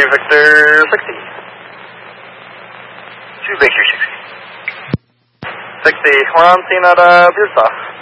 Victor 60. 2 Victor 60. 60, we're on scene at Beersoft.